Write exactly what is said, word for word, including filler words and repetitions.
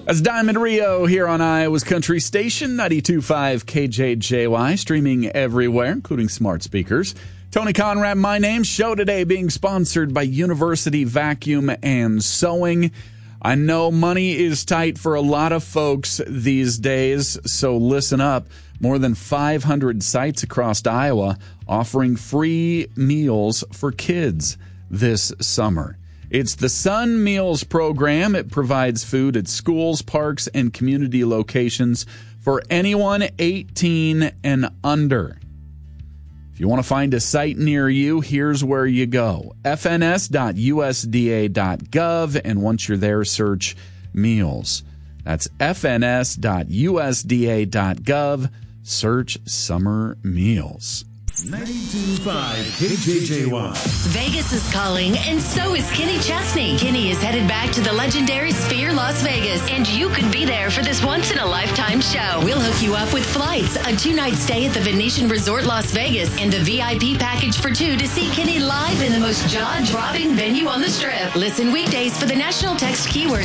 That's Diamond Rio here on Iowa's Country Station, ninety-two point five K J J Y, streaming everywhere, including smart speakers. Tony Conrad, my name. Show today being sponsored by University Vacuum and Sewing. I know money is tight for a lot of folks these days, so listen up. More than five hundred sites across Iowa offering free meals for kids this summer. It's the Sun Meals program. It provides food at schools, parks, and community locations for anyone eighteen and under. If you want to find a site near you, here's where you go. F N S dot U S D A dot gov, and once you're there, search meals. That's F N S dot U S D A dot gov. Search summer meals. ninety-two point five K J J Y. Vegas is calling, and so is Kenny Chesney. Kenny is headed back to the legendary Sphere Las Vegas, and you could be there for this once-in-a-lifetime show. We'll hook you up with flights, a two-night stay at the Venetian Resort Las Vegas, and a V I P package for two to see Kenny live in the most jaw-dropping venue on the Strip. Listen weekdays for the national text keyword